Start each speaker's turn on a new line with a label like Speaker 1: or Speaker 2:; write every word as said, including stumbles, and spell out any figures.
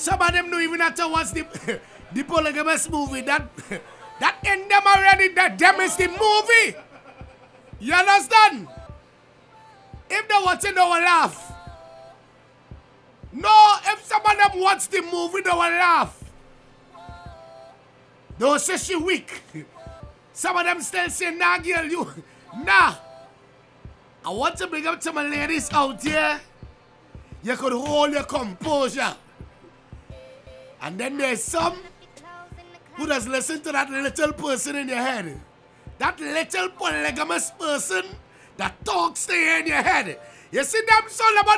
Speaker 1: Some of them don't even have to watch the, the polygamous movie. That, that end them already. That them is the movie. You understand? If they watch it, they will laugh. No, if some of them watch the movie, they will laugh. They will say she weak. Some of them still say, nah, girl, you, nah. I want to bring up to my ladies out here. You could hold your composure. And then there's some who just listen to that little person in your head. That little polygamous person that talks to you in your head. You see them, son, about